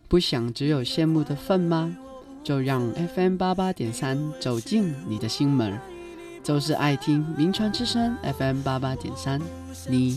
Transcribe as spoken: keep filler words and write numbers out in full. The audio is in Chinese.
不想只有羡慕的份吗？就让 F M 八八点三走进你的心门，就是爱听名传之声 F M 八八点三，你